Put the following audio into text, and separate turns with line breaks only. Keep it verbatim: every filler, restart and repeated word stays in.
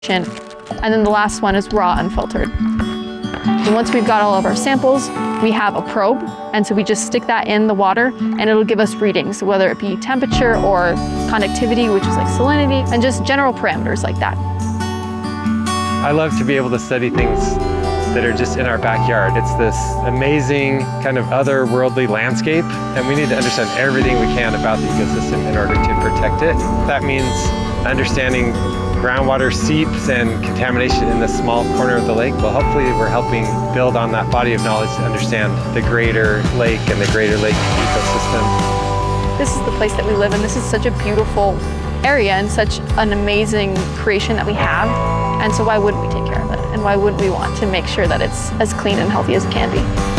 And then the last one is raw unfiltered. And once we've got all of our samples, we have a probe. And so we just stick that in the water and it'll give us readings, whether it be temperature or conductivity, which is like salinity, and just general parameters like that.
I love to be able to study things that are just in our backyard. It's this amazing kind of otherworldly landscape, and we need to understand everything we can about the ecosystem in order to protect it. That means understanding groundwater seeps and contamination in this small corner of the lake. Well, hopefully we're helping build on that body of knowledge to understand the greater lake and the greater lake ecosystem.
This is the place that we live in. This is such a beautiful area and such an amazing creation that we have. And so why wouldn't we take care of it? And why wouldn't we want to make sure that it's as clean and healthy as it can be?